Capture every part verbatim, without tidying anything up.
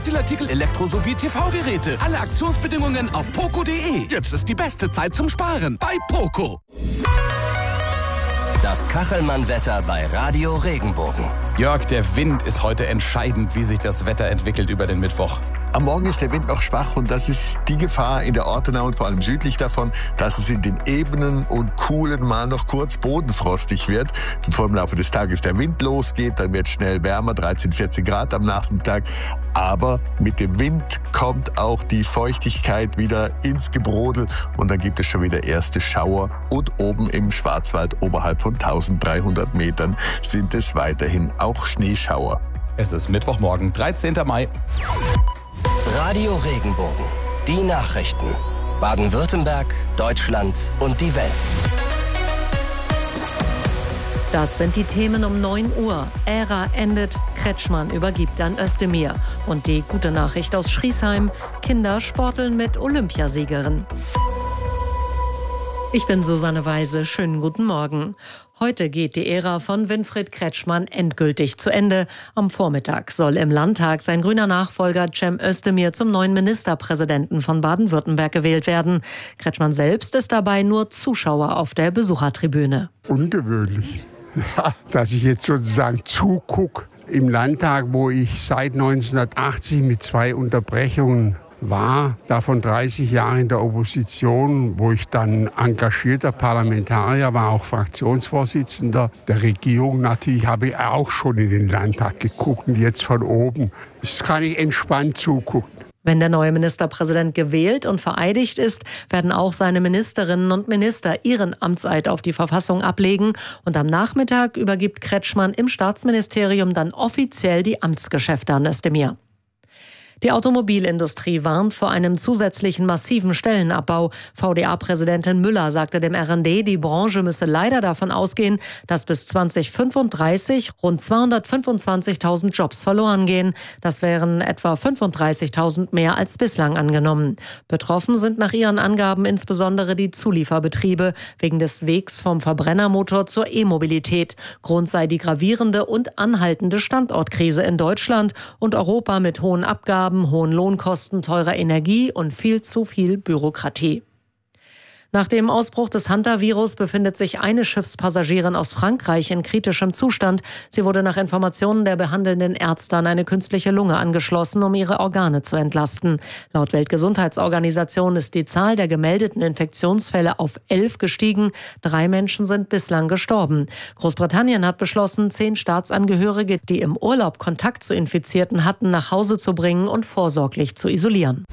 Hauptartikel Elektro- sowie T V-Geräte. Alle Aktionsbedingungen auf poco punkt de. Jetzt ist die beste Zeit zum Sparen bei Poco. Das Kachelmann-Wetter bei Radio Regenbogen. Jörg, der Wind ist heute entscheidend, wie sich das Wetter entwickelt über den Mittwoch. Am Morgen ist der Wind noch schwach und das ist die Gefahr in der Ortenau und vor allem südlich davon, dass es in den Ebenen und Kuhlen mal noch kurz bodenfrostig wird. Bevor im Laufe des Tages der Wind losgeht, dann wird schnell wärmer, dreizehn, vierzehn Grad am Nachmittag. Aber mit dem Wind kommt auch die Feuchtigkeit wieder ins Gebrodel und dann gibt es schon wieder erste Schauer. Und oben im Schwarzwald oberhalb von dreizehnhundert Metern sind es weiterhin auch Schneeschauer. Es ist Mittwochmorgen, dreizehnten Mai. Radio Regenbogen. Die Nachrichten. Baden-Württemberg, Deutschland und die Welt. Das sind die Themen um neun Uhr. Ära endet, Kretschmann übergibt an Özdemir. Und die gute Nachricht aus Schriesheim: Kinder sporteln mit Olympiasiegerin. Ich bin Susanne Weise. Schönen guten Morgen. Heute geht die Ära von Winfried Kretschmann endgültig zu Ende. Am Vormittag soll im Landtag sein grüner Nachfolger Cem Özdemir zum neuen Ministerpräsidenten von Baden-Württemberg gewählt werden. Kretschmann selbst ist dabei nur Zuschauer auf der Besuchertribüne. Ungewöhnlich, ja, dass ich jetzt sozusagen zugucke im Landtag, wo ich seit neunzehnhundertachtzig mit zwei Unterbrechungen war, davon dreißig Jahre in der Opposition, wo ich dann engagierter Parlamentarier war, auch Fraktionsvorsitzender der Regierung. Natürlich habe ich auch schon in den Landtag geguckt und jetzt von oben. Das kann ich entspannt zugucken. Wenn der neue Ministerpräsident gewählt und vereidigt ist, werden auch seine Ministerinnen und Minister ihren Amtseid auf die Verfassung ablegen. Und am Nachmittag übergibt Kretschmann im Staatsministerium dann offiziell die Amtsgeschäfte an Özdemir. Die Automobilindustrie warnt vor einem zusätzlichen massiven Stellenabbau. V D A-Präsidentin Müller sagte dem R N D, die Branche müsse leider davon ausgehen, dass bis zweitausendfünfunddreißig rund zweihundertfünfundzwanzigtausend Jobs verloren gehen. Das wären etwa fünfunddreißigtausend mehr als bislang angenommen. Betroffen sind nach ihren Angaben insbesondere die Zulieferbetriebe wegen des Wegs vom Verbrennermotor zur E-Mobilität. Grund sei die gravierende und anhaltende Standortkrise in Deutschland und Europa mit hohen Abgaben, hohen Lohnkosten, teurer Energie und viel zu viel Bürokratie. Nach dem Ausbruch des Hantavirus befindet sich eine Schiffspassagierin aus Frankreich in kritischem Zustand. Sie wurde nach Informationen der behandelnden Ärzte an eine künstliche Lunge angeschlossen, um ihre Organe zu entlasten. Laut Weltgesundheitsorganisation ist die Zahl der gemeldeten Infektionsfälle auf elf gestiegen. Drei Menschen sind bislang gestorben. Großbritannien hat beschlossen, zehn Staatsangehörige, die im Urlaub Kontakt zu Infizierten hatten, nach Hause zu bringen und vorsorglich zu isolieren.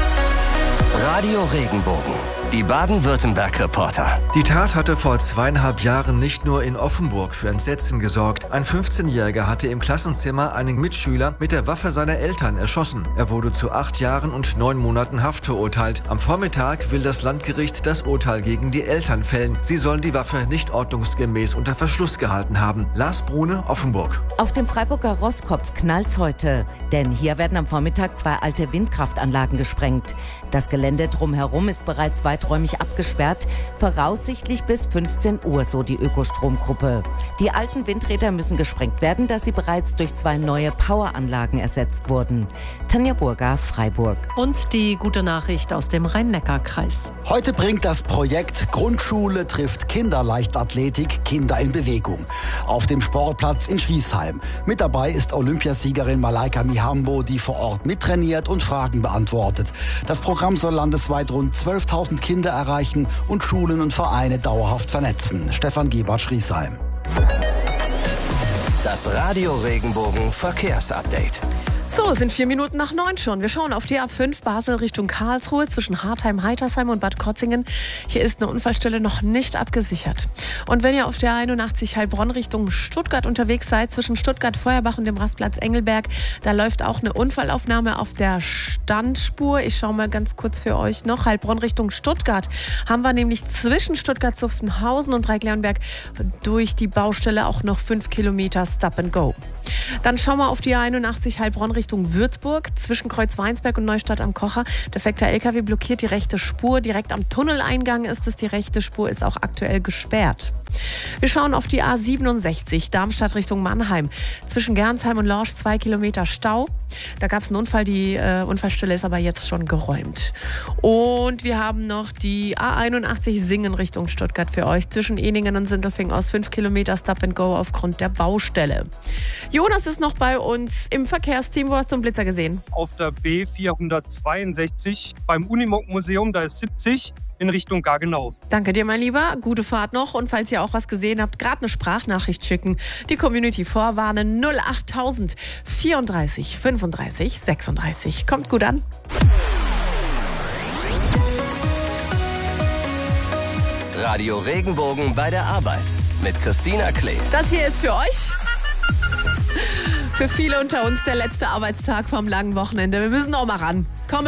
Radio Regenbogen. Die Baden-Württemberg-Reporter. Die Tat hatte vor zweieinhalb Jahren nicht nur in Offenburg für Entsetzen gesorgt. Ein fünfzehnjähriger hatte im Klassenzimmer einen Mitschüler mit der Waffe seiner Eltern erschossen. Er wurde zu acht Jahren und neun Monaten Haft verurteilt. Am Vormittag will das Landgericht das Urteil gegen die Eltern fällen. Sie sollen die Waffe nicht ordnungsgemäß unter Verschluss gehalten haben. Lars Brune, Offenburg. Auf dem Freiburger Rosskopf knallt's heute, denn hier werden am Vormittag zwei alte Windkraftanlagen gesprengt. Das Gelände drumherum ist bereits weiträumig abgesperrt, voraussichtlich bis fünfzehn Uhr, so die Ökostromgruppe. Die alten Windräder müssen gesprengt werden, da sie bereits durch zwei neue Poweranlagen ersetzt wurden. Tanja Burger, Freiburg. Und die gute Nachricht aus dem Rhein-Neckar-Kreis. Heute bringt das Projekt Grundschule trifft Kinderleichtathletik Kinder in Bewegung auf dem Sportplatz in Schriesheim. Mit dabei ist Olympiasiegerin Malaika Mihambo, die vor Ort mittrainiert und Fragen beantwortet. Das Programm soll landesweit rund zwölftausend Kinder erreichen und Schulen und Vereine dauerhaft vernetzen. Stefan Gebert, Schriesheim. Das Radio Regenbogen Verkehrsupdate. So, sind vier Minuten nach neun schon. Wir schauen auf die A fünf Basel Richtung Karlsruhe zwischen Hartheim, Heitersheim und Bad Krotzingen. Hier ist eine Unfallstelle noch nicht abgesichert. Und wenn ihr auf der einundachtzig Heilbronn Richtung Stuttgart unterwegs seid, zwischen Stuttgart, Feuerbach und dem Rastplatz Engelberg, da läuft auch eine Unfallaufnahme auf der Standspur. Ich schaue mal ganz kurz für euch noch. Heilbronn Richtung Stuttgart haben wir nämlich zwischen Stuttgart-Zuffenhausen und Dreieckleonberg durch die Baustelle auch noch fünf Kilometer Stop and Go. Dann schauen wir auf die einundachtzig Heilbronn Richtung Richtung Würzburg zwischen Kreuz-Weinsberg und Neustadt am Kocher. Defekter L K W blockiert die rechte Spur. Direkt am Tunneleingang ist es. Die rechte Spur ist auch aktuell gesperrt. Wir schauen auf die A siebenundsechzig, Darmstadt Richtung Mannheim. Zwischen Gernsheim und Lorsch zwei Kilometer Stau. Da gab es einen Unfall, die äh, Unfallstelle ist aber jetzt schon geräumt. Und wir haben noch die A einundachtzig Singen Richtung Stuttgart für euch. Zwischen Eningen und Sindelfingen aus fünf Kilometer Stop and Go aufgrund der Baustelle. Jonas ist noch bei uns im Verkehrsteam. Wo hast du einen Blitzer gesehen? Auf der B vierhundertzweiundsechzig beim Unimog-Museum, da ist siebzig. In Richtung Gargenau. Danke dir, mein Lieber. Gute Fahrt noch. Und falls ihr auch was gesehen habt, gerade eine Sprachnachricht schicken. Die Community vorwarnen null achttausend vierunddreißig fünfunddreißig sechsunddreißig. Kommt gut an. Radio Regenbogen bei der Arbeit mit Christina Klee. Das hier ist für euch. Für viele unter uns der letzte Arbeitstag vom langen Wochenende. Wir müssen auch mal ran. Komm